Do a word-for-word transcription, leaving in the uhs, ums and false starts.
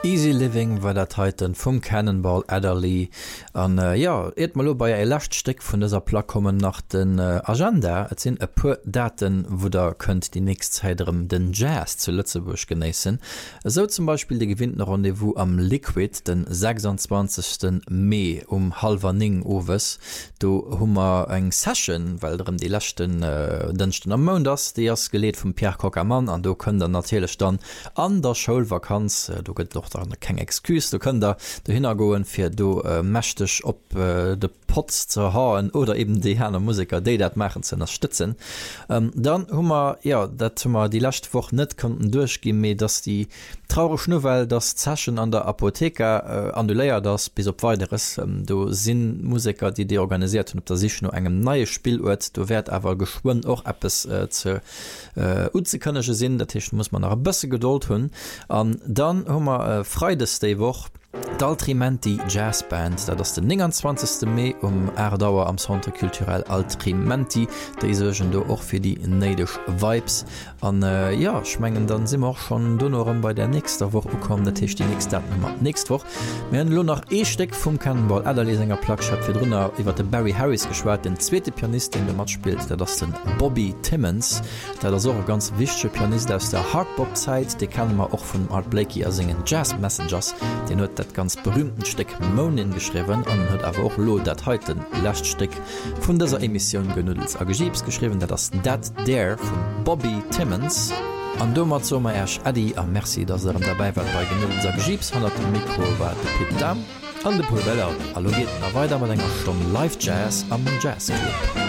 Easy Living war dat heiten vum Cannonball Adderley an äh, ja et mal bei e Laststeck vun dieser Pla kommen nach den äh, Agenda et sinn e pu Daten wo da könnt die nächst Zeitrem den Jazz zu Lützeburg geneessen so zum Beispiel de gewinnten Rendevous am Liquid den sechsundzwanzigsten Mai um halber ning Owes do hummer eng Session weil derm die lachten äh, denchten am Mondas die erst geleet vum Pierre Cockermann an du können der natürlich dann an der Schulvakanz äh, du gëtt doch keng Exkus du können da du hingoen fir du äh, mächtech op äh, de Potz zu haen oder eben die Herner Musiker de dat machen ze unterstützen ähm, dann hummer ja dat hummer die lachtwoch net konnten durchgi me dass die traure Schnuwel das Zaschen an der Apotheker äh, anduléier das bis op weiteres ähm, du sinn Musiker die die organisiert und op der sich nur engem neue Spielort du werd aber geschwoen auch App es äh, zu äh, unzekönnnesche sinn der Tisch muss man nach bësse geduld hunn an dann hummer äh, Freidesdaywoch d'Altrimenti Jazzband, dat ass den neunundzwanzigsten Mai um Erdauer am Centre kulturell Altrimenti, déi segen do och fir die neidech Vibes an äh, ja schmengen dann simmer auch schon donnorem bei der nächster Woche bekommen der Tisch die nächste nächst woch. Wir lo nach E-Steck vum Cannonball Adderlesenger Plaschat fir drnner iwwer de Barry Harris geschwert, den zweete Pianist den der Mat spielt, der das den Bobby Timmons, der der so ganz wichtige Pianist aus der Hardbop-Zeit, de kann man auch von Art Blakey er singen Jazz Messengers, den hue dat ganz berühmten Steck Monin geschrieben an hat aber auch lo dat heute Laststeck von dieser Emission genüdels Agibs geschrieben, der das Dat Dare von Bobby Timmons an Dommer zo Ersch Adi a Merci, dass er dabei war bei genüdels Agibs han dem Mikro war de Pit Dam an de Pulweller. Hallo geht weiter mit enger Stunde Live Jazz am Jazz Club.